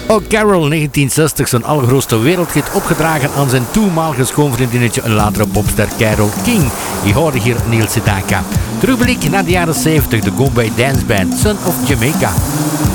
O'Carroll, 1960, zijn allergrootste wereldhit opgedragen aan zijn toenmalige schoonvriendinnetje en latere popster Carole King. Die hoorde hier Neil Sedaka. Terugblik naar de jaren 70, de Gombay Dance Band, Son of Jamaica.